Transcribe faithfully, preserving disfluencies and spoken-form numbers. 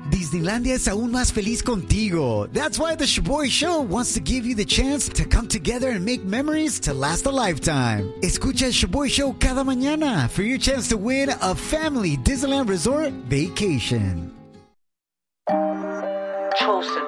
Disneylandia es aún más feliz contigo. That's why the Shaboy Show wants to give you the chance to come together and make memories to last a lifetime. Escucha el Shaboy Show cada mañana for your chance to win a family Disneyland Resort vacation. Chosen.